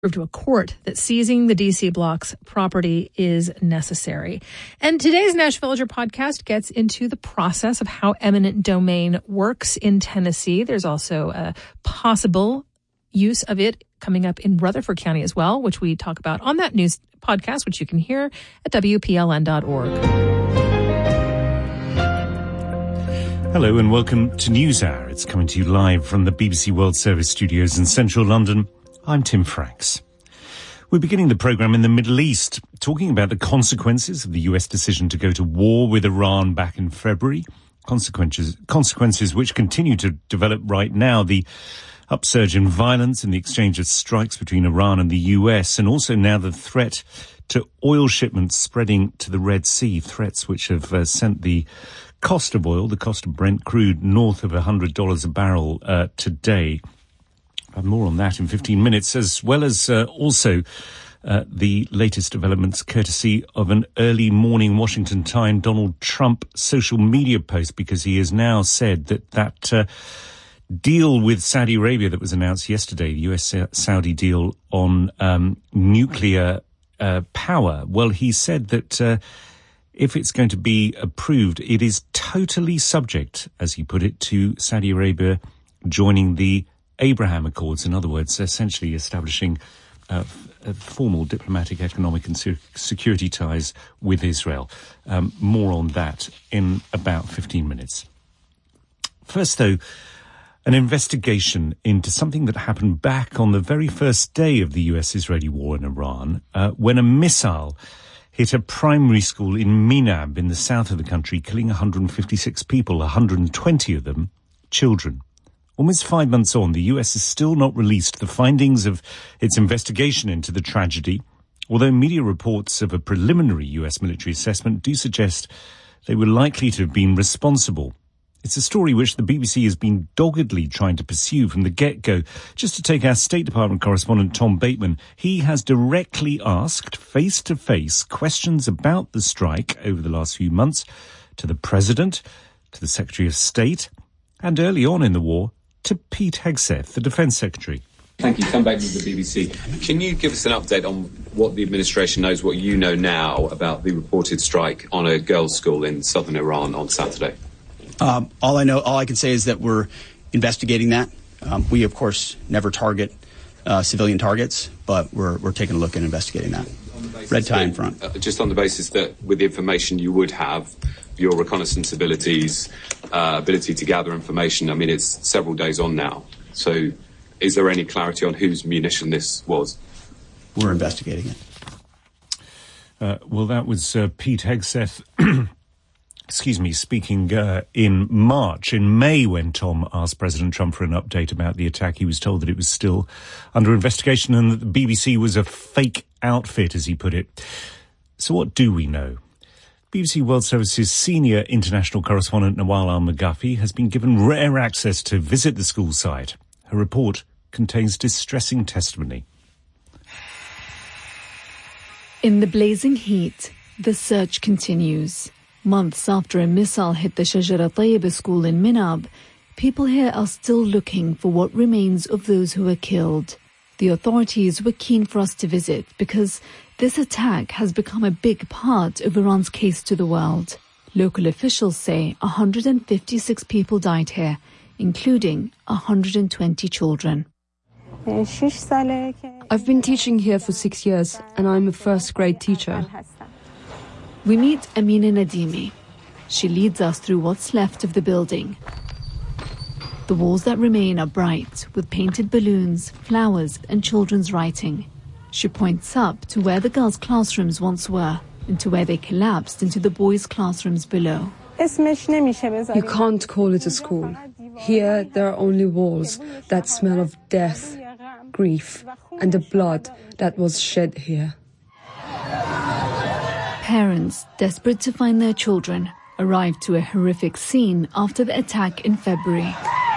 to a court that seizing the DC block's property is necessary. And today's Nash Villager podcast gets into the process of how eminent domain works in Tennessee. There's also a possible use of it coming up in Rutherford County as well, which we talk about on that news podcast, which you can hear at WPLN.org. Hello and welcome to NewsHour. It's coming to you live from the BBC World Service studios in central London. I'm Tim Franks. We're beginning the programme in the Middle East, talking about the consequences of the US decision to go to war with Iran back in February. Consequences which continue to develop right now. The upsurge in violence and the exchange of strikes between Iran and the US, and also now the threat to oil shipments spreading to the Red Sea, threats which have sent the cost of oil, the cost of Brent crude, north of $100 a barrel today. More on that in 15 minutes, as well as also the latest developments courtesy of an early morning Washington Time Donald Trump social media post, because he has now said that deal with Saudi Arabia that was announced yesterday, the US-Saudi deal on nuclear power, well, he said that if it's going to be approved, it is totally subject, as he put it, to Saudi Arabia joining the Abraham Accords, in other words, essentially establishing formal diplomatic, economic and security ties with Israel. More on that in about 15 minutes. First, though, an investigation into something that happened back on the very first day of the US-Israeli war in Iran, when a missile hit a primary school in Minab in the south of the country, killing 156 people, 120 of them children. Almost 5 months on, the US has still not released the findings of its investigation into the tragedy, although media reports of a preliminary US military assessment do suggest they were likely to have been responsible. It's a story which the BBC has been doggedly trying to pursue from the get-go. Just to take our State Department correspondent Tom Bateman, he has directly asked face-to-face questions about the strike over the last few months to the President, to the Secretary of State, and early on in the war, to Pete Hegseth, the Defence Secretary. Thank you. Come back to the BBC. Can you give us an update on what the administration knows, what you know now about the reported strike on a girls' school in southern Iran on Saturday? All I can say is that we're investigating that. We, of course, never target civilian targets, but we're taking a look and investigating that. Red tie in front. Just on the basis that with the information you would have, your reconnaissance abilities, ability to gather information, I mean, it's several days on now. So is there any clarity on whose munition this was? We're investigating it. Well, that was Pete Hegseth, speaking in March. In May, when Tom asked President Trump for an update about the attack, he was told that it was still under investigation and that the BBC was a fake outfit, as he put it. So what do we know? BBC World Service's senior international correspondent Nawal Al-Maghafi has been given rare access to visit the school site. Her report contains distressing testimony. In the blazing heat, the search continues. Months after a missile hit the Shajara Tayyibah school in Minab, people here are still looking for what remains of those who were killed. The authorities were keen for us to visit because this attack has become a big part of Iran's case to the world. Local officials say 156 people died here, including 120 children. I've been teaching here for 6 years, and I'm a first-grade teacher. We meet Amina Nadimi. She leads us through what's left of the building. The walls that remain are bright, with painted balloons, flowers, and children's writing. She points up to where the girls' classrooms once were, and to where they collapsed into the boys' classrooms below. You can't call it a school. Here, there are only walls that smell of death, grief, and the blood that was shed here. Parents, desperate to find their children, arrived to a horrific scene after the attack in February.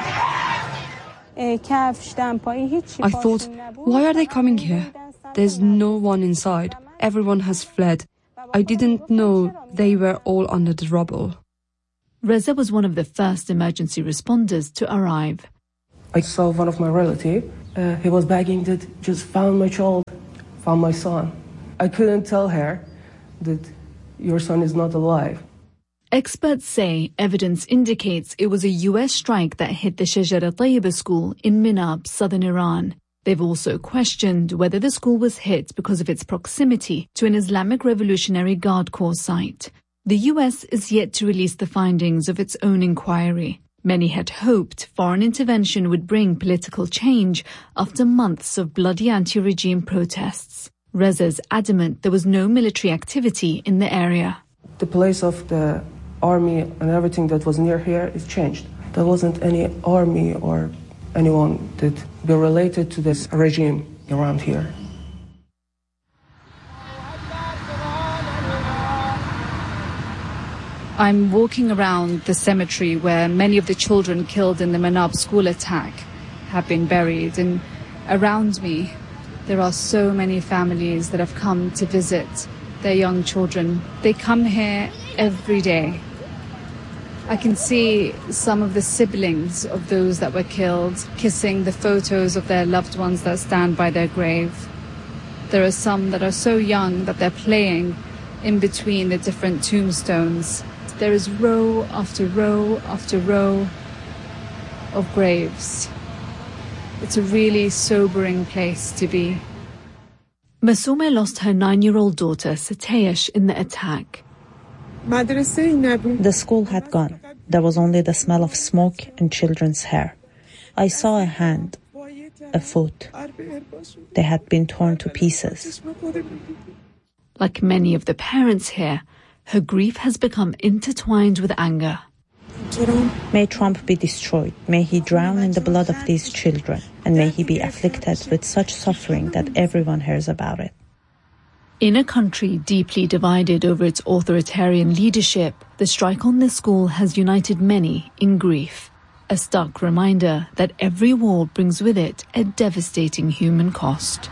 I thought, why are they coming here? There's no one inside. Everyone has fled. I didn't know they were all under the rubble. Reza was one of the first emergency responders to arrive. I saw one of my relatives He was begging that just found my child, found my son. I couldn't tell her that your son is not alive. Experts say evidence indicates it was a U.S. strike that hit the Shajara Tayyiba school in Minab, southern Iran. They've also questioned whether the school was hit because of its proximity to an Islamic Revolutionary Guard Corps site. The U.S. is yet to release the findings of its own inquiry. Many had hoped foreign intervention would bring political change after months of bloody anti-regime protests. Reza's adamant there was no military activity in the area. The place of the army and everything that was near here is changed. There wasn't any army or anyone that be related to this regime around here. I'm walking around the cemetery where many of the children killed in the Manab school attack have been buried, and around me there are so many families that have come to visit their young children. They come here every day. I can see some of the siblings of those that were killed kissing the photos of their loved ones that stand by their grave. There are some that are so young that they're playing in between the different tombstones. There is row after row after row of graves. It's a really sobering place to be. Masume lost her 9-year-old daughter, Satesh, in the attack. The school had gone. There was only the smell of smoke and children's hair. I saw a hand, a foot. They had been torn to pieces. Like many of the parents here, her grief has become intertwined with anger. May Trump be destroyed. May he drown in the blood of these children. And may he be afflicted with such suffering that everyone hears about it. In a country deeply divided over its authoritarian leadership, the strike on this school has united many in grief. A stark reminder that every war brings with it a devastating human cost.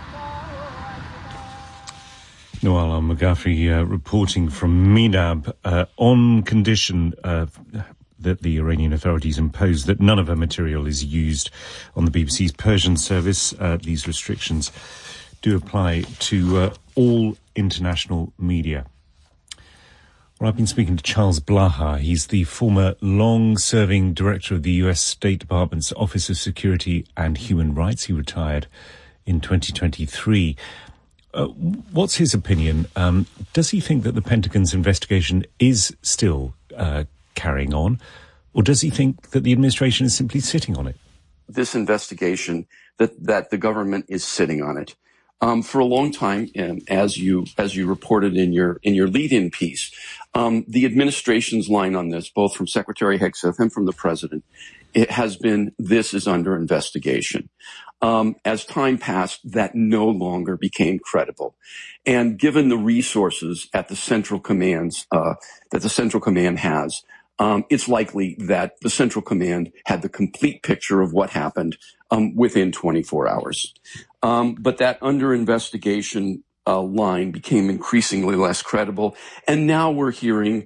Noel Al-Maghafi reporting from Minab on condition that the Iranian authorities impose that none of her material is used on the BBC's Persian service. These restrictions do apply to all international media. Well, I've been speaking to Charles Blaha. He's the former long-serving director of the US State Department's Office of Security and Human Rights. He retired in 2023. What's his opinion? Does he think that the Pentagon's investigation is still carrying on, or does he think that the administration is simply sitting on it? This investigation, that the government is sitting on it. For a long time, as you reported in your lead-in piece, the administration's line on this, both from Secretary Hegseth and from the president, it has been, this is under investigation. As time passed, that no longer became credible. And given the resources at the central commands, that the central command has, it's likely that the central command had the complete picture of what happened, within 24 hours. But that under investigation, line became increasingly less credible. And now we're hearing,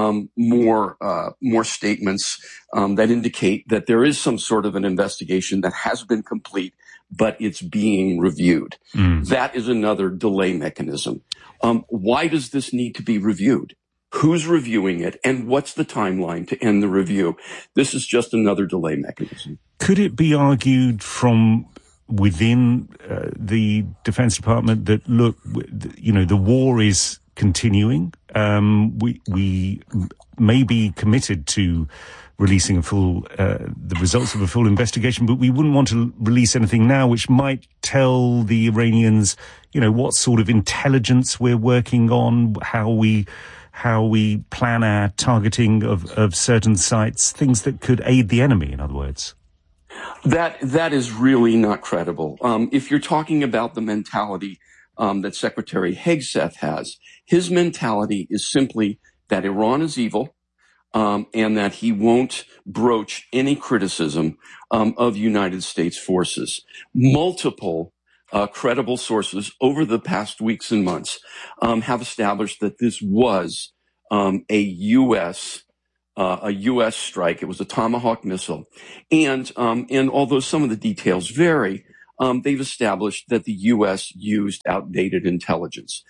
more statements, that indicate that there is some sort of an investigation that has been complete, but it's being reviewed. That is another delay mechanism. Why does this need to be reviewed? Who's reviewing it, and what's the timeline to end the review? This is just another delay mechanism. Could it be argued from within the Defense Department that, look, the war is continuing? We may be committed to releasing the results of a full investigation, but we wouldn't want to release anything now which might tell the Iranians, what sort of intelligence we're working on, how we plan our targeting of certain sites, things that could aid the enemy, in other words. That is really not credible. If you're talking about the mentality that Secretary Hegseth has, his mentality is simply that Iran is evil, and that he won't broach any criticism of United States forces. Multiple credible sources over the past weeks and months have established that this was a U.S. strike. It was a Tomahawk missile, and although some of the details vary, they've established that the U.S. used outdated intelligence.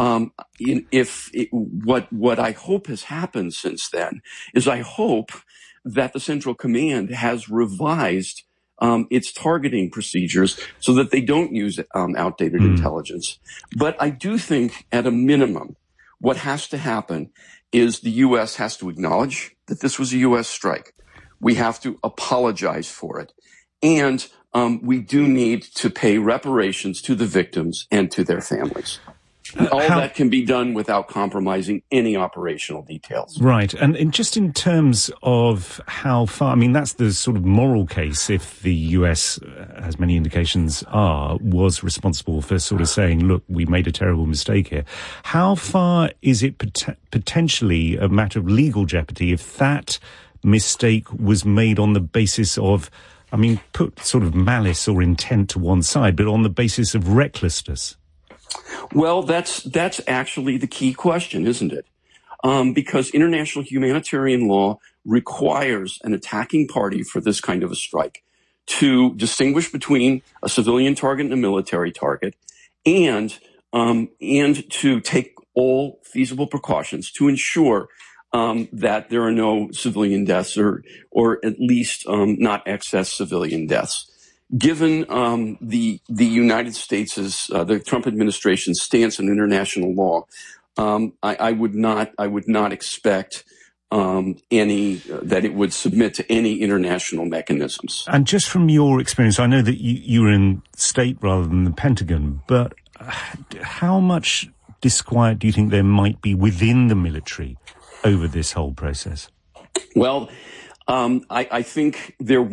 What I hope has happened since then is I hope that the Central Command has revised its targeting procedures so that they don't use outdated intelligence. But I do think, at a minimum, what has to happen is the U.S. has to acknowledge that this was a U.S. strike. We have to apologize for it. And we do need to pay reparations to the victims and to their families. All that can be done without compromising any operational details. Right. And just in terms of how far, I mean, that's the sort of moral case, if the US, as many indications are, was responsible for sort of saying, look, we made a terrible mistake here. How far is it potentially a matter of legal jeopardy if that mistake was made on the basis of, I mean, put sort of malice or intent to one side, but on the basis of recklessness? Well, that's actually the key question, isn't it? Because international humanitarian law requires an attacking party for this kind of a strike to distinguish between a civilian target and a military target, and to take all feasible precautions to ensure that there are no civilian deaths or at least not excess civilian deaths. Given the United States' the Trump administration's stance on international law, I would not expect that it would submit to any international mechanisms. And just from your experience, I know that you were in state rather than the Pentagon, but how much disquiet do you think there might be within the military over this whole process? Well, I think there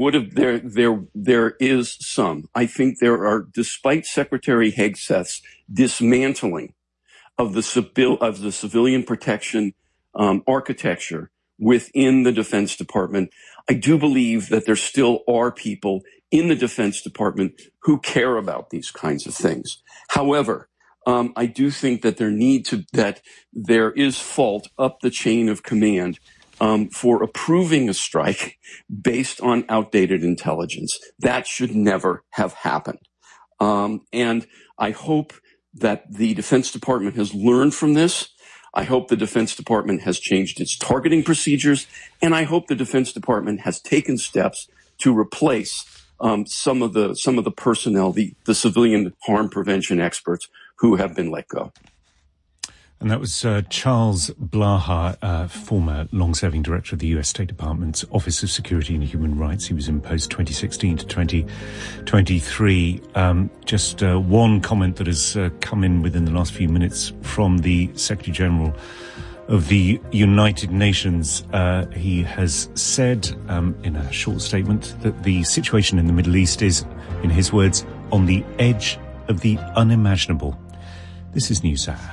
is some. I think there are, despite Secretary Hegseth's dismantling of the civilian protection architecture within the Defense Department, I do believe that there still are people in the Defense Department who care about these kinds of things. However, I do think that there is fault up the chain of command for approving a strike based on outdated intelligence. That should never have happened. And I hope that the Defense Department has learned from this. I hope the Defense Department has changed its targeting procedures, and I hope the Defense Department has taken steps to replace some of the personnel, the civilian harm prevention experts who have been let go. And that was Charles Blaha, former long-serving director of the U.S. State Department's Office of Security and Human Rights. He was in post 2016 to 2023. Just one comment that has come in within the last few minutes from the Secretary General of the United Nations. He has said in a short statement that the situation in the Middle East is, in his words, on the edge of the unimaginable. This is NewsHour.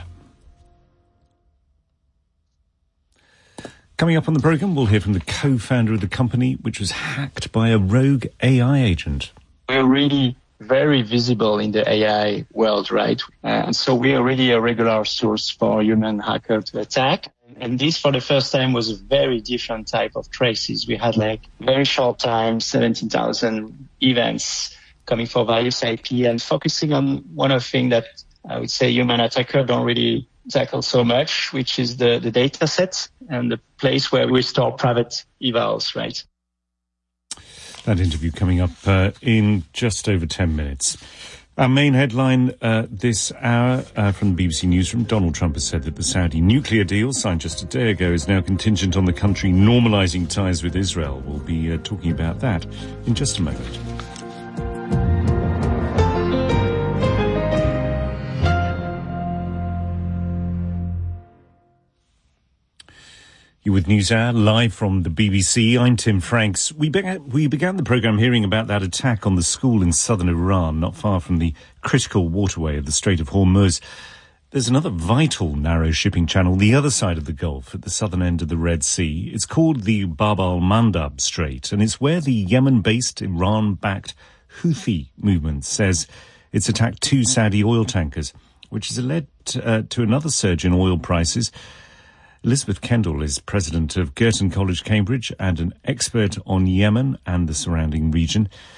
Coming up on the programme, we'll hear from the co-founder of the company, which was hacked by a rogue AI agent. We're really very visible in the AI world, right? And so we are really a regular source for human hacker to attack. And this, for the first time, was a very different type of traces. We had like very short time, 17,000 events coming for various IP and focusing on one of the things that I would say human attacker don't really tackle so much, which is the data set and the place where we store private evals, right? That interview coming up in just over 10 minutes. Our main headline this hour from the BBC Newsroom. Donald Trump has said that the Saudi nuclear deal, signed just a day ago, is now contingent on the country normalising ties with Israel. We'll be talking about that in just a moment. You with NewsHour, live from the BBC. I'm Tim Franks. We began the programme hearing about that attack on the school in southern Iran, not far from the critical waterway of the Strait of Hormuz. There's another vital narrow shipping channel the other side of the Gulf at the southern end of the Red Sea. It's called the Bab al-Mandab Strait, and it's where the Yemen-based, Iran-backed Houthi movement says it's attacked 2 Saudi oil tankers, which has led to another surge in oil prices. Elizabeth Kendall is president of Girton College, Cambridge, and an expert on Yemen and the surrounding region.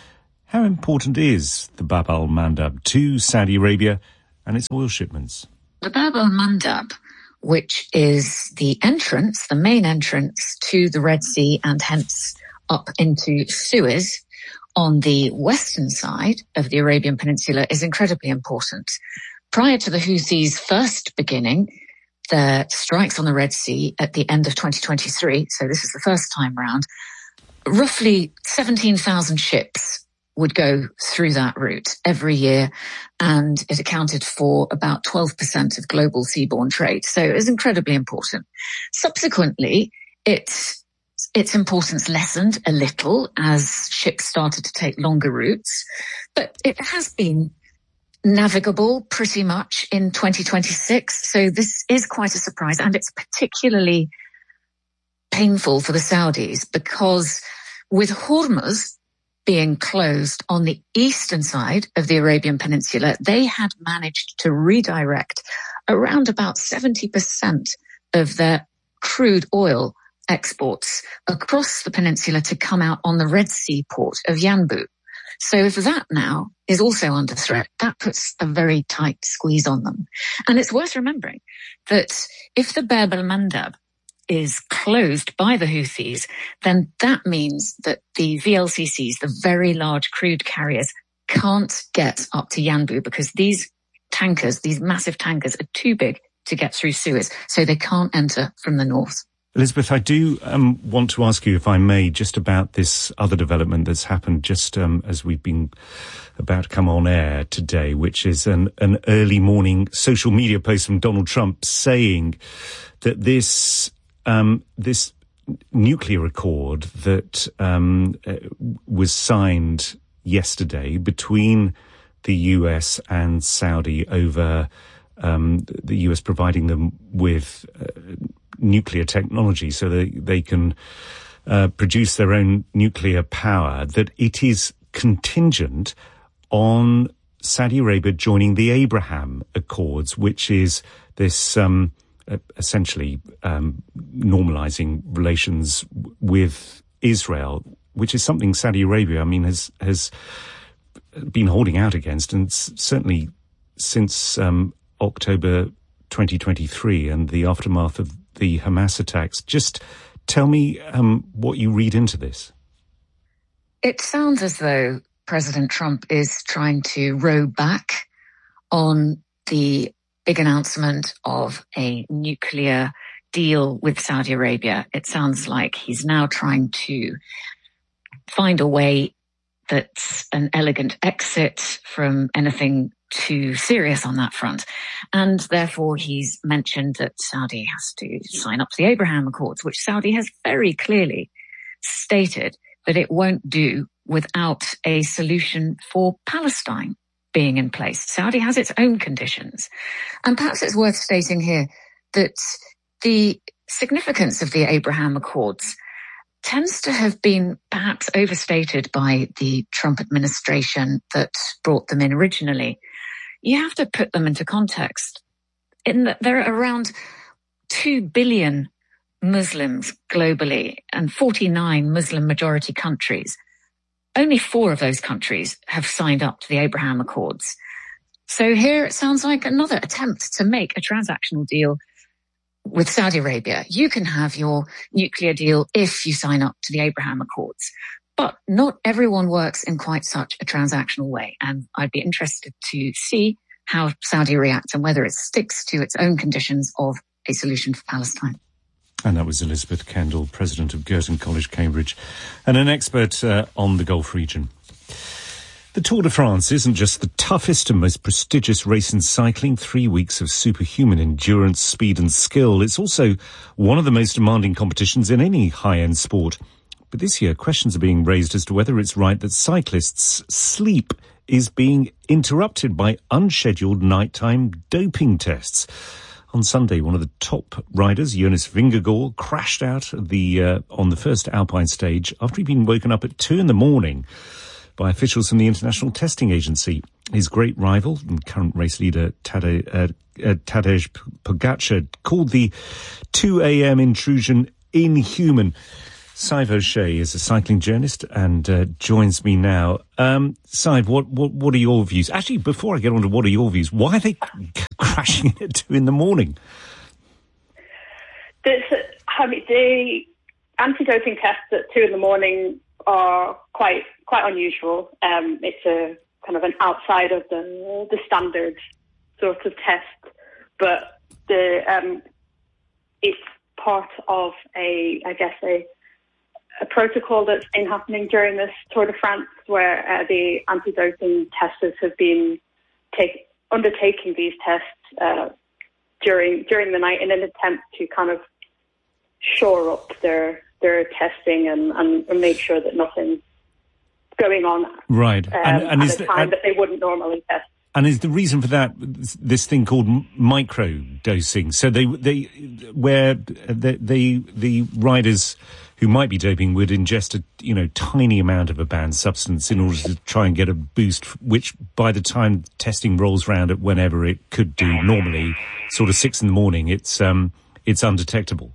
How important is the Bab al-Mandab to Saudi Arabia and its oil shipments? The Bab al-Mandab, which is the main entrance to the Red Sea and hence up into Suez on the western side of the Arabian Peninsula, is incredibly important. Prior to the Houthis first beginning their strikes on the Red Sea at the end of 2023, so this is the first time round, roughly 17,000 ships would go through that route every year, and it accounted for about 12% of global seaborne trade. So it was incredibly important. Subsequently, its importance lessened a little as ships started to take longer routes, but it has been navigable pretty much in 2026. So this is quite a surprise, and it's particularly painful for the Saudis because with Hormuz being closed on the eastern side of the Arabian Peninsula, they had managed to redirect around about 70% of their crude oil exports across the peninsula to come out on the Red Sea port of Yanbu. So if that now is also under threat, that puts a very tight squeeze on them. And it's worth remembering that if the Bab al-Mandab is closed by the Houthis, then that means that the VLCCs, the very large crude carriers, can't get up to Yanbu because these massive tankers are too big to get through Suez, so they can't enter from the north. Elizabeth, I do want to ask you, if I may, just about this other development that's happened just as we've been about to come on air today, which is an early morning social media post from Donald Trump saying that this nuclear accord that was signed yesterday between the US and Saudi over the US providing them with nuclear technology so that they can produce their own nuclear power, that it is contingent on Saudi Arabia joining the Abraham Accords, which is this essentially normalizing relations with Israel, which is something Saudi Arabia, has been holding out against, and certainly since October 2023 and the aftermath of the Hamas attacks. Just tell me what you read into this. It sounds as though President Trump is trying to row back on the big announcement of a nuclear deal with Saudi Arabia. It sounds like he's now trying to find a way that's an elegant exit from anything too serious on that front. And therefore he's mentioned that Saudi has to sign up to the Abraham Accords, which Saudi has very clearly stated that it won't do without a solution for Palestine being in place. Saudi has its own conditions. And perhaps it's worth stating here that the significance of the Abraham Accords tends to have been perhaps overstated by the Trump administration that brought them in originally. You have to put them into context. There are around 2 billion Muslims globally and 49 Muslim majority countries. Only 4 of those countries have signed up to the Abraham Accords. So here it sounds like another attempt to make a transactional deal with Saudi Arabia. You can have your nuclear deal if you sign up to the Abraham Accords. But not everyone works in quite such a transactional way. And I'd be interested to see how Saudi reacts and whether it sticks to its own conditions of a solution for Palestine. And that was Elizabeth Kendall, president of Girton College, Cambridge, and an expert on the Gulf region. The Tour de France isn't just the toughest and most prestigious race in cycling, 3 weeks of superhuman endurance, speed and skill. It's also one of the most demanding competitions in any high-end sport. But this year, questions are being raised as to whether it's right that cyclists' sleep is being interrupted by unscheduled nighttime doping tests. On Sunday, one of the top riders, Jonas Vingegaard, crashed out on the first Alpine stage after he'd been woken up at 2 a.m. by officials from the International Testing Agency. His great rival and current race leader, Tadej Pogačar, called the 2 a.m. intrusion inhuman. Saif O'Shea is a cycling journalist and joins me now. Saif, what are your views? Actually, before I get on to what are your views, why are they crashing at 2 a.m? The anti-doping tests at 2 a.m. are quite unusual. It's a kind of an outside of the standard sort of test, but it's part of a protocol that's been happening during this Tour de France, where the anti-doping testers have been undertaking these tests during the night in an attempt to kind of shore up their testing and make sure that nothing's going on and at a time that they wouldn't normally test. And is the reason for that this thing called micro dosing? So the riders who might be doping would ingest a tiny amount of a banned substance in order to try and get a boost, which by the time testing rolls round at whenever it could do normally, sort of 6 a.m, it's undetectable.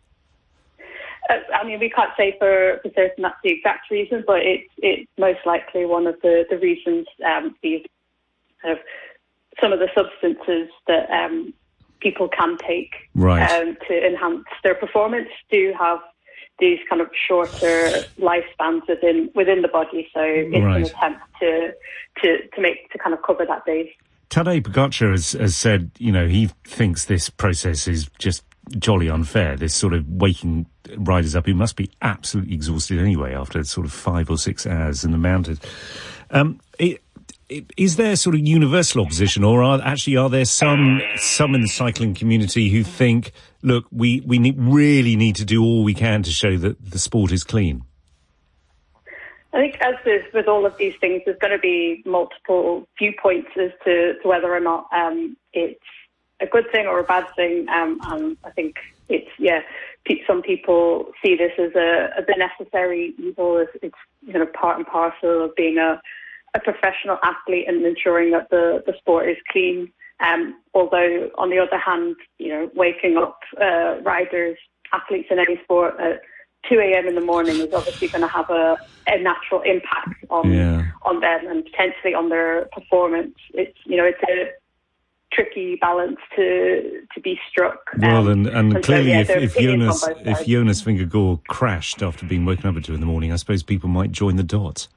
I mean, we can't say for certain that's the exact reason, but it's most likely one of the reasons. These kind of some of the substances that people can take to enhance their performance do have these kind of shorter lifespans within the body. So it's an attempt to kind of cover that base. Tadej Pogačar has said, he thinks this process is just jolly unfair, this sort of waking riders up who must be absolutely exhausted anyway after sort of 5 or 6 hours in the mountains. Is there sort of universal opposition, or are there some in the cycling community who think, look, we really need to do all we can to show that the sport is clean? I think as with all of these things, there's going to be multiple viewpoints as to whether or not it's a good thing or a bad thing. And I think some people see this as a necessary evil. It's part and parcel of being a professional athlete and ensuring that the sport is clean. Although on the other hand, waking up riders, athletes in any sport at 2 a.m. in the morning is obviously going to have a natural impact on them and potentially on their performance. It's a tricky balance to be struck. Well, and clearly, if Jonas Vingegaard crashed after being woken up at 2 a.m, I suppose people might join the dots.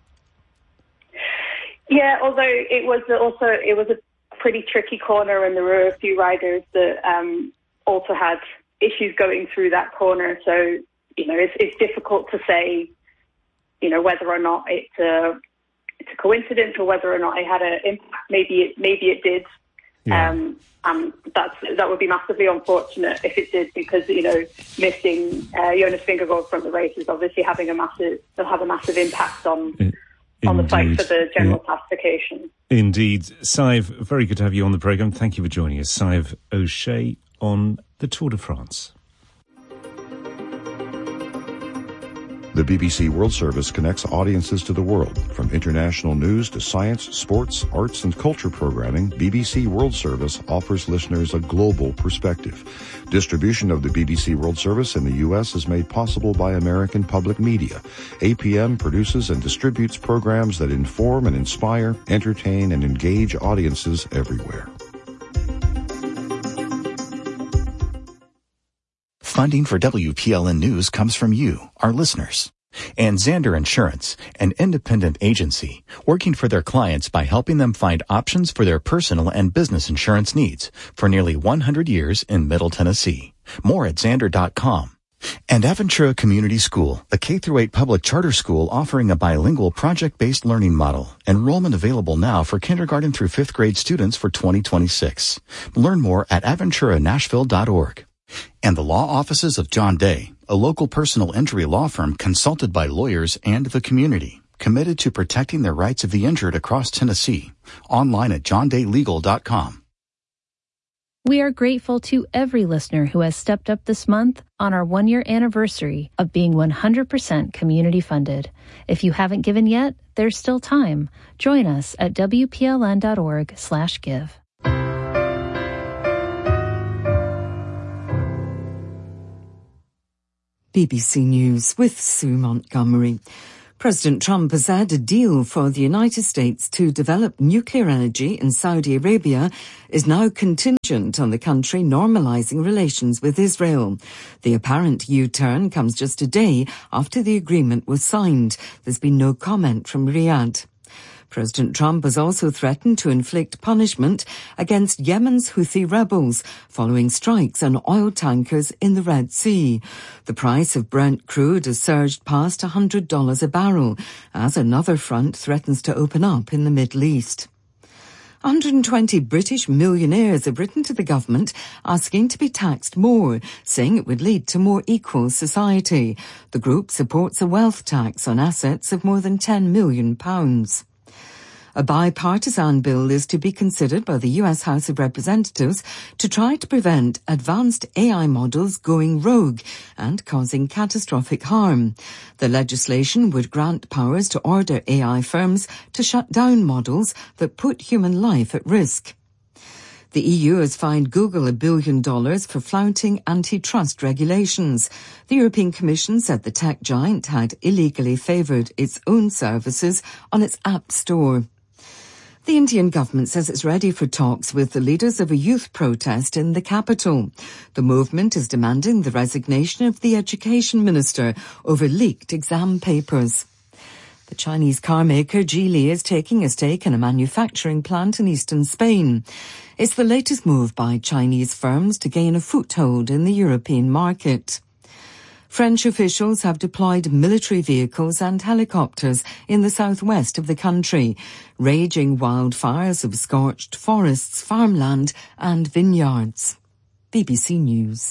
Yeah, although it was a pretty tricky corner, and there were a few riders that also had issues going through that corner. So it's difficult to say, whether or not it's a coincidence or whether or not it had an impact. Maybe it did. Yeah. And that would be massively unfortunate if it did, because missing Jonas Vingegaard from the race is obviously will have a massive impact on the fight for the general classification. Indeed. Saif, very good to have you on the programme. Thank you for joining us. Saif O'Shea on the Tour de France. The BBC World Service connects audiences to the world. From international news to science, sports, arts, and culture programming, BBC World Service offers listeners a global perspective. Distribution of the BBC World Service in the U.S. is made possible by American Public Media. APM produces and distributes programs that inform and inspire, entertain, and engage audiences everywhere. Funding for WPLN News comes from you, our listeners. And Zander Insurance, an independent agency, working for their clients by helping them find options for their personal and business insurance needs for nearly 100 years in Middle Tennessee. More at Zander.com. And Aventura Community School, a K-8 public charter school offering a bilingual project-based learning model. Enrollment available now for kindergarten through 5th grade students for 2026. Learn more at AventuraNashville.org. And the law offices of John Day, a local personal injury law firm consulted by lawyers and the community, committed to protecting the rights of the injured across Tennessee. Online at johndaylegal.com. We are grateful to every listener who has stepped up this month on our 1-year anniversary of being 100% community funded. If you haven't given yet, there's still time. Join us at WPLN.org/give. BBC News with Sue Montgomery. President Trump has said a deal for the United States to develop nuclear energy in Saudi Arabia is now contingent on the country normalizing relations with Israel. The apparent U-turn comes just a day after the agreement was signed. There's been no comment from Riyadh. President Trump has also threatened to inflict punishment against Yemen's Houthi rebels following strikes on oil tankers in the Red Sea. The price of Brent crude has surged past $100 a barrel as another front threatens to open up in the Middle East. 120 British millionaires have written to the government asking to be taxed more, saying it would lead to more equal society. The group supports a wealth tax on assets of more than £10 million. A bipartisan bill is to be considered by the US House of Representatives to try to prevent advanced AI models going rogue and causing catastrophic harm. The legislation would grant powers to order AI firms to shut down models that put human life at risk. The EU has fined Google $1 billion for flouting antitrust regulations. The European Commission said the tech giant had illegally favoured its own services on its App Store. The Indian government says it's ready for talks with the leaders of a youth protest in the capital. The movement is demanding the resignation of the education minister over leaked exam papers. The Chinese car maker Geely is taking a stake in a manufacturing plant in eastern Spain. It's the latest move by Chinese firms to gain a foothold in the European market. French officials have deployed military vehicles and helicopters in the southwest of the country. Raging wildfires have scorched forests, farmland and vineyards. BBC News.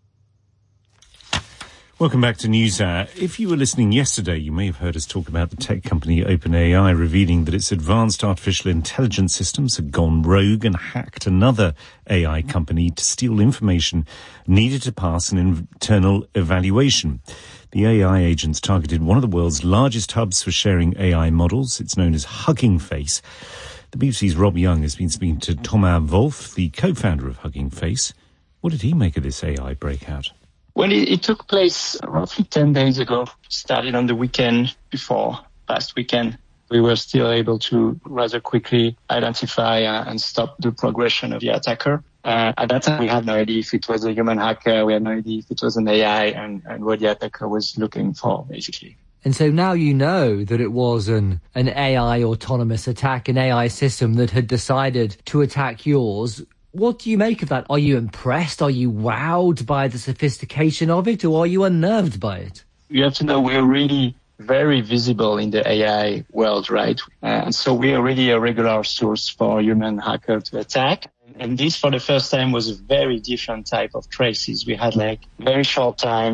Welcome back to NewsHour. If you were listening yesterday, you may have heard us talk about the tech company OpenAI revealing that its advanced artificial intelligence systems had gone rogue and hacked another AI company to steal information needed to pass an internal evaluation. The AI agents targeted one of the world's largest hubs for sharing AI models. It's known as Hugging Face. The BBC's Rob Young has been speaking to Thomas Wolff, the co-founder of Hugging Face. What did he make of this AI breakout? Well, it took place roughly 10 days ago. Started on the weekend before last weekend. We were still able to rather quickly identify and stop the progression of the attacker. At that time, we had no idea if it was a human hacker. We had no idea if it was an AI and what the attacker was looking for, basically. And so now you know that it was an AI autonomous attack, an AI system that had decided to attack yours. What do you make of that? Are you impressed? Are you wowed by the sophistication of it, or are you unnerved by it? You have to know we're really very visible in the AI world, right? And so we are really a regular source for human hacker to attack. And this, for the first time, was a very different type of traces. We had like very short time,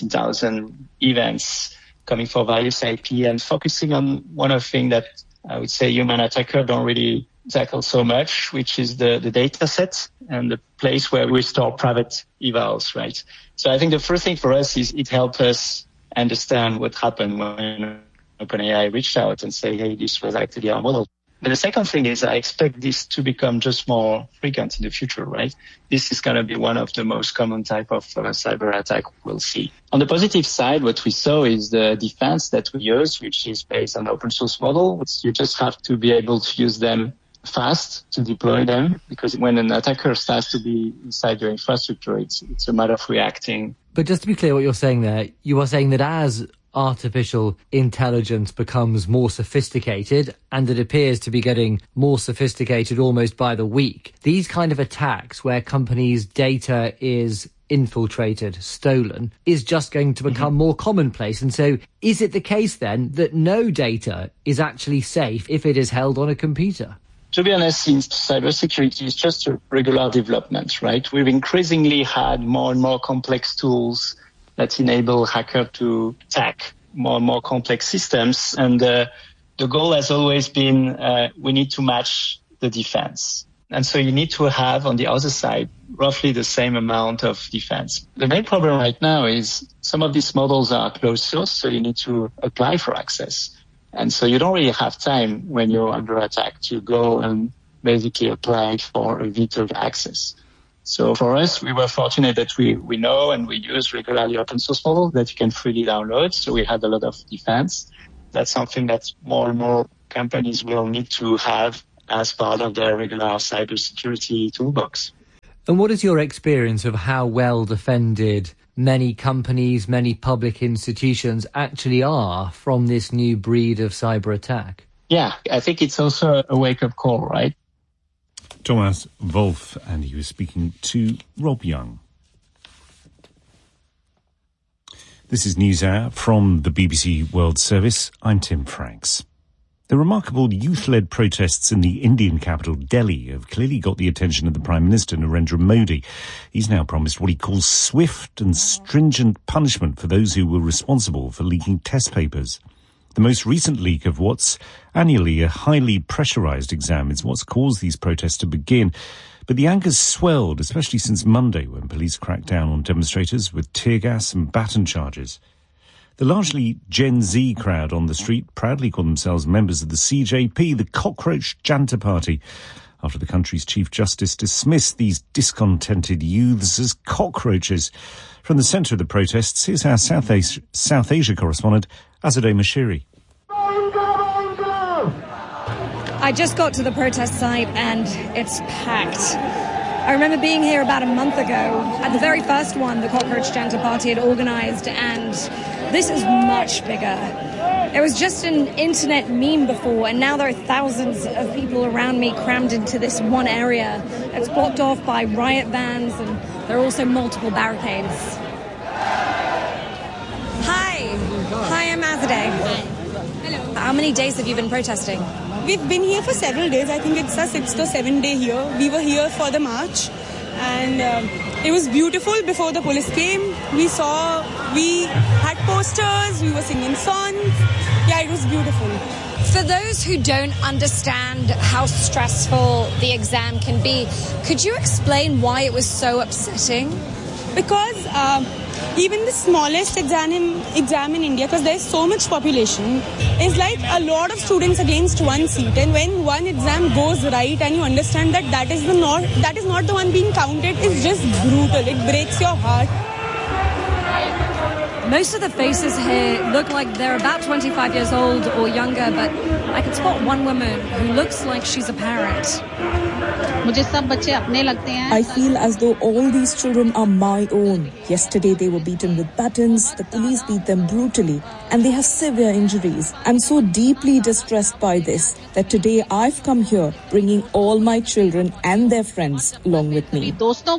17,000 events coming for various IP and focusing on one of the things that I would say human attacker don't really tackle so much, which is the data set and the place where we store private evals, right? So I think the first thing for us is it helped us understand what happened when OpenAI reached out and say, hey, this was actually our model. But the second thing is I expect this to become just more frequent in the future, right? This is going to be one of the most common type of cyber attack we'll see. On the positive side, what we saw is the defense that we use, which is based on open source model. You just have to be able to use them fast to deploy them, because when an attacker starts to be inside your infrastructure, it's a matter of reacting. But just to be clear what you're saying there, you are saying that as artificial intelligence becomes more sophisticated, and it appears to be getting more sophisticated almost by the week, these kind of attacks where companies' data is infiltrated, stolen, is just going to become more commonplace. And so is it the case then that no data is actually safe if it is held on a computer? To be honest, since cybersecurity is just a regular development, right? We've increasingly had more and more complex tools that enable hackers to attack more and more complex systems. And the goal has always been we need to match the defense. And so you need to have, on the other side, roughly the same amount of defense. The main problem right now is some of these models are closed source, so you need to apply for access. And so you don't really have time when you're under attack to go and basically apply for a vetoed access. So for us, we were fortunate that we know and we use regularly open source model that you can freely download. So we had a lot of defense. That's something that more and more companies will need to have as part of their regular cybersecurity toolbox. And what is your experience of how well defended many companies, many public institutions actually are from this new breed of cyber attack? Yeah, I think it's also a wake-up call, right? Thomas Wolff, and he was speaking to Rob Young. This is NewsHour from the BBC World Service. I'm Tim Franks. The remarkable youth-led protests in the Indian capital, Delhi, have clearly got the attention of the Prime Minister, Narendra Modi. He's now promised what he calls swift and stringent punishment for those who were responsible for leaking test papers. The most recent leak of what's annually a highly pressurized exam is what's caused these protests to begin. But the anger's swelled, especially since Monday, when police cracked down on demonstrators with tear gas and baton charges. The largely Gen Z crowd on the street proudly call themselves members of the CJP, the Cockroach Janta Party, after the country's Chief Justice dismissed these discontented youths as cockroaches. From the centre of the protests, here's our South Asia correspondent, Azadeh Mashiri. I just got to the protest site and it's packed. I remember being here about a month ago at the very first one the Cockroach Janta Party had organised, and this is much bigger. It was just an internet meme before, and now there are thousands of people around me crammed into this one area. It's blocked off by riot vans, and there are also multiple barricades. Hi, I'm Azadeh. Hello. How many days have you been protesting? We've been here for several days. I think it's our 6th or 7th day here. We were here for the march, and it was beautiful before the police came. We had posters, we were singing songs. Yeah, it was beautiful. For those who don't understand how stressful the exam can be, could you explain why it was so upsetting? Because even the smallest exam in India, because there's so much population, is like a lot of students against one seat. And when one exam goes right and you understand that that is not the one being counted, it's just brutal. It breaks your heart. Most of the faces here look like they're about 25 years old or younger, but I could spot one woman who looks like she's a parent. I feel as though all these children are my own. Yesterday they were beaten with batons, the police beat them brutally, and they have severe injuries. I'm so deeply distressed by this that today I've come here bringing all my children and their friends along with me.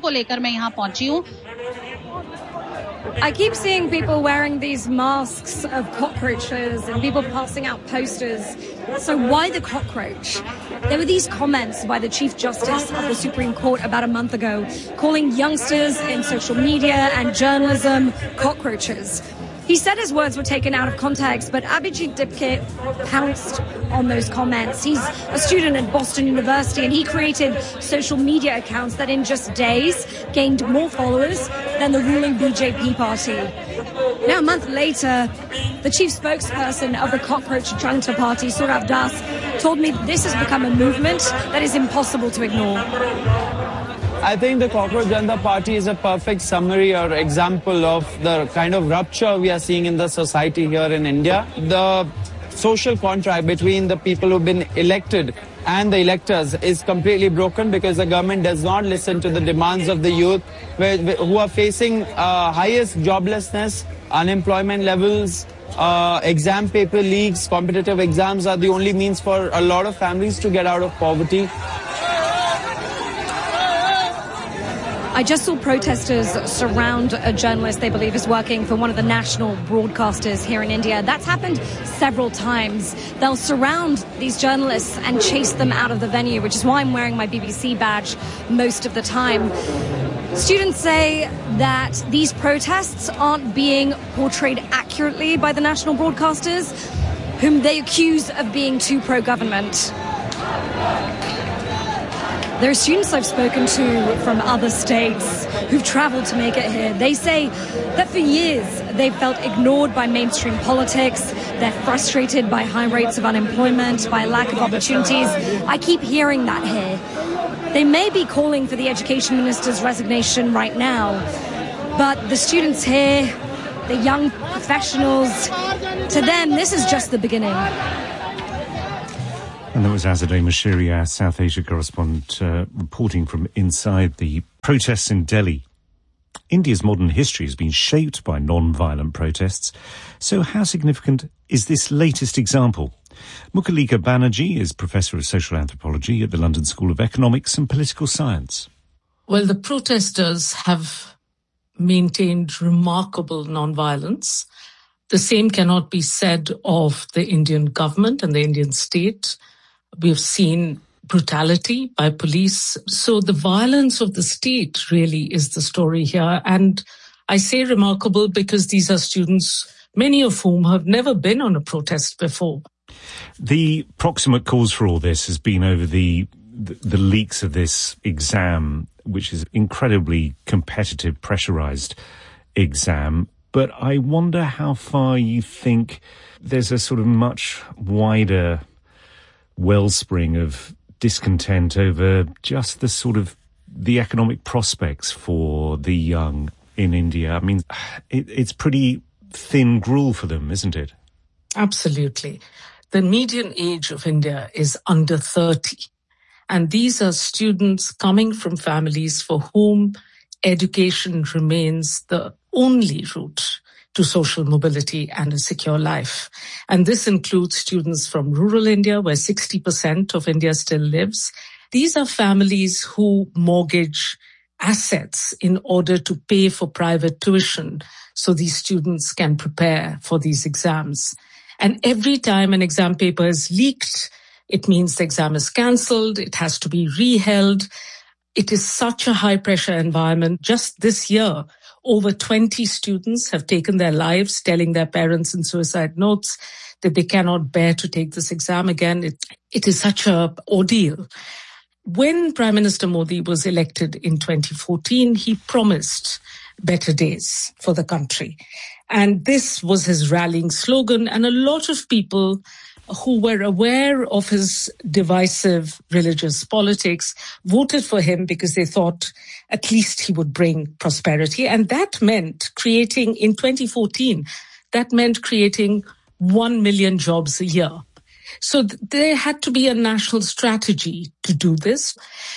I keep seeing people wearing these masks of cockroaches and people passing out posters. So why the cockroach? There were these comments by the Chief Justice of the Supreme Court about a month ago, calling youngsters in social media and journalism cockroaches. He said his words were taken out of context, but Abhijit Dipke pounced on those comments. He's a student at Boston University, and he created social media accounts that in just days gained more followers than the ruling BJP party. Now, a month later, the chief spokesperson of the Cockroach Janta Party, Saurav Das, told me this has become a movement that is impossible to ignore. I think the Cockroach Janta Party is a perfect summary or example of the kind of rupture we are seeing in the society here in India. The social contract between the people who've been elected and the electors is completely broken because the government does not listen to the demands of the youth who are facing highest joblessness, unemployment levels, exam paper leaks. Competitive exams are the only means for a lot of families to get out of poverty. I just saw protesters surround a journalist they believe is working for one of the national broadcasters here in India. That's happened several times. They'll surround these journalists and chase them out of the venue, which is why I'm wearing my BBC badge most of the time. Students say that these protests aren't being portrayed accurately by the national broadcasters, whom they accuse of being too pro-government. There are students I've spoken to from other states who've travelled to make it here. They say that for years they've felt ignored by mainstream politics. They're frustrated by high rates of unemployment, by lack of opportunities. I keep hearing that here. They may be calling for the education minister's resignation right now, but the students here, the young professionals, to them, this is just the beginning. And that was Azadeh Moshiri, our South Asia correspondent, reporting from inside the protests in Delhi. India's modern history has been shaped by non-violent protests. So how significant is this latest example? Mukhalika Banerjee is Professor of Social Anthropology at the London School of Economics and Political Science. Well, the protesters have maintained remarkable non-violence. The same cannot be said of the Indian government and the Indian state. We have seen brutality by police. So the violence of the state really is the story here. And I say remarkable because these are students, many of whom have never been on a protest before. The proximate cause for all this has been over the leaks of this exam, which is incredibly competitive, pressurized exam. But I wonder how far you think there's a sort of much wider wellspring of discontent over just the sort of the economic prospects for the young in India. I mean, it's pretty thin gruel for them, isn't it? Absolutely. The median age of India is under 30. And these are students coming from families for whom education remains the only route to social mobility and a secure life. And this includes students from rural India, where 60% of India still lives. These are families who mortgage assets in order to pay for private tuition so these students can prepare for these exams. And every time an exam paper is leaked, it means the exam is cancelled, it has to be reheld. It is such a high-pressure environment. Just this year, over 20 students have taken their lives, telling their parents in suicide notes that they cannot bear to take this exam again. It is such an ordeal. When Prime Minister Modi was elected in 2014, he promised better days for the country. And this was his rallying slogan. And a lot of people who were aware of his divisive religious politics voted for him because they thought at least he would bring prosperity. And that meant creating, in 2014, that meant creating 1 million jobs a year. So there had to be a national strategy to do this.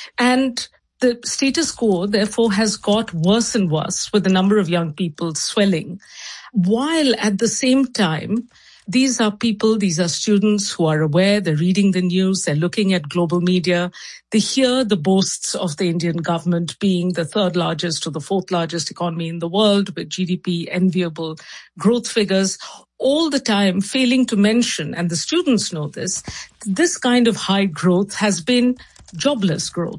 And the status quo, therefore, has got worse and worse with the number of young people swelling, while at the same time, these are people, these are students who are aware, they're reading the news, they're looking at global media, they hear the boasts of the Indian government being the third largest or the fourth largest economy in the world with GDP, enviable growth figures, all the time failing to mention, and the students know this kind of high growth has been jobless growth.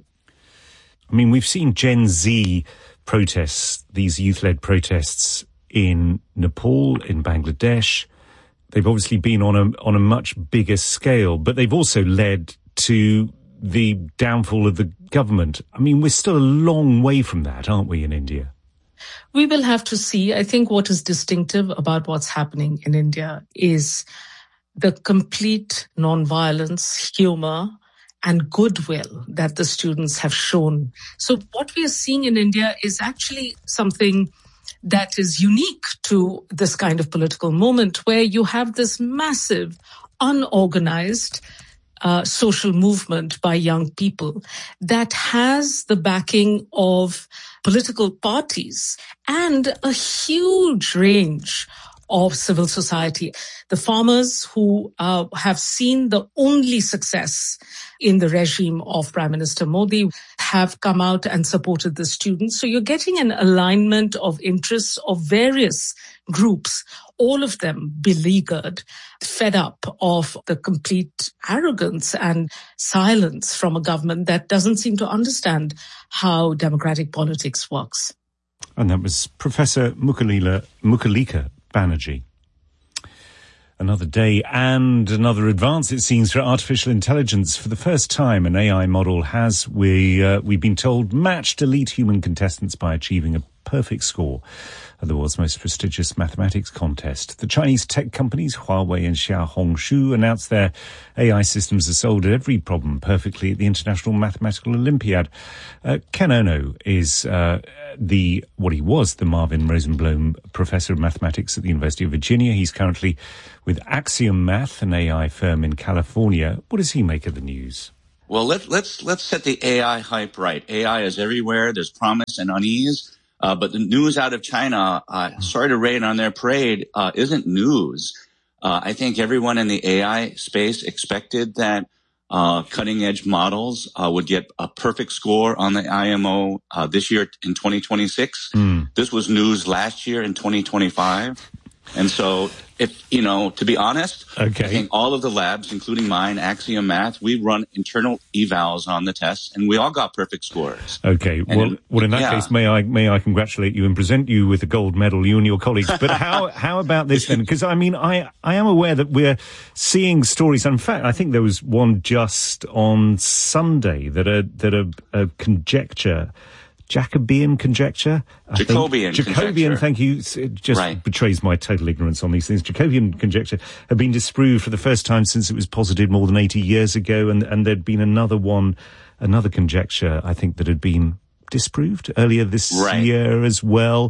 I mean, we've seen Gen Z protests, these youth-led protests in Nepal, in Bangladesh. They've obviously been on a much bigger scale, but they've also led to the downfall of the government. I mean, we're still a long way from that, aren't we, in India? We will have to see. I think what is distinctive about what's happening in India is the complete non-violence, humor, and goodwill that the students have shown. So what we are seeing in India is actually something that is unique to this kind of political moment, where you have this massive, unorganized social movement by young people that has the backing of political parties and a huge range of civil society. The farmers who have seen the only success in the regime of Prime Minister Modi have come out and supported the students. So you're getting an alignment of interests of various groups, all of them beleaguered, fed up of the complete arrogance and silence from a government that doesn't seem to understand how democratic politics works. And that was Professor Mukhalika Banerjee. Another day and another advance, it seems, for artificial intelligence. For the first time, an AI model has, we've been told, matched elite human contestants by achieving a perfect score at the world's most prestigious mathematics contest. The Chinese tech companies Huawei and Xiaohongshu announced their AI systems have solved every problem perfectly at the International Mathematical Olympiad. Ken Ono is what he was the Marvin Rosenblum Professor of Mathematics at the University of Virginia. He's currently with Axiom Math, an AI firm in California. What does he make of the news? Well, let's set the AI hype right. AI is everywhere. There's promise and unease. But the news out of China, sorry to rain on their parade, isn't news. I think everyone in the AI space expected that cutting-edge models would get a perfect score on the IMO this year in 2026. This was news last year in 2025. And so, to be honest, I think all of the labs, including mine, Axiom Math, we run internal evals on the tests, and we all got perfect scores. Okay. Well, in that case, may I congratulate you and present you with a gold medal, you and your colleagues. But how about this then? Because, I am aware that we're seeing stories. In fact, I think there was one just on Sunday that a conjecture, Jacobian conjecture? Jacobian, thank you. It just betrays my total ignorance on these things. Jacobian conjecture had been disproved for the first time since it was posited more than 80 years ago, and there'd been another conjecture, I think, that had been disproved earlier this year as well.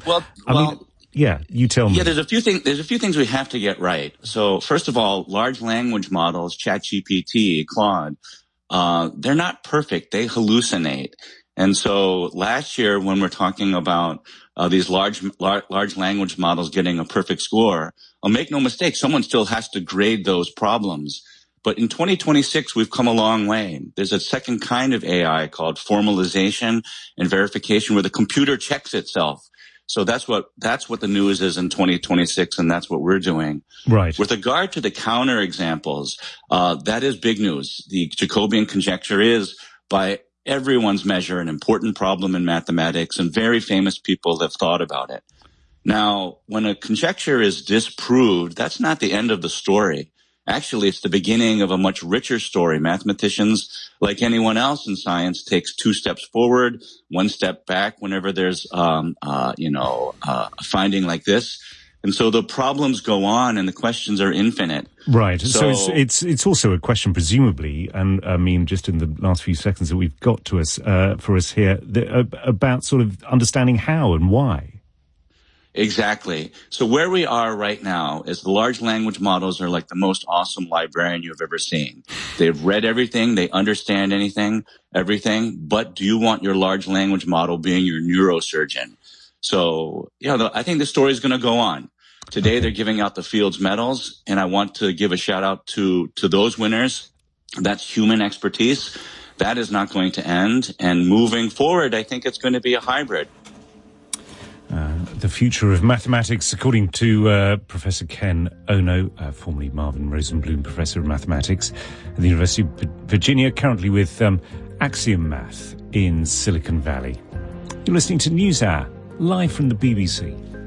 You tell me. Yeah, there's a few things we have to get right. So, first of all, large language models, ChatGPT, Claude, they're not perfect. They hallucinate. And so last year, when we're talking about these large language models getting a perfect score, I'll make no mistake, someone still has to grade those problems. But in 2026, we've come a long way. There's a second kind of AI called formalization and verification, where the computer checks itself. So that's what the news is in 2026, and that's what we're doing. Right. With regard to the counter examples, that is big news. The Jacobian conjecture is, by everyone's measure, an important problem in mathematics, and very famous people have thought about it. Now, when a conjecture is disproved, that's not the end of the story. Actually, it's the beginning of a much richer story. Mathematicians, like anyone else in science, takes 2 steps forward, 1 step back whenever there's a finding like this. And so the problems go on and the questions are infinite. Right. So it's also a question, presumably, and I mean, just in the last few seconds that we've got to us, for us here, about sort of understanding how and why. Exactly. So where we are right now is the large language models are like the most awesome librarian you've ever seen. They've read everything. They understand everything. But do you want your large language model being your neurosurgeon? So, I think the story is going to go on. Today, they're giving out the Fields medals, and I want to give a shout out to those winners. That's human expertise. That is not going to end. And moving forward, I think it's going to be a hybrid. The future of mathematics, according to Professor Ken Ono, formerly Marvin Rosenblum Professor of Mathematics at the University of Virginia, currently with Axiom Math in Silicon Valley. You're listening to NewsHour, live from the BBC.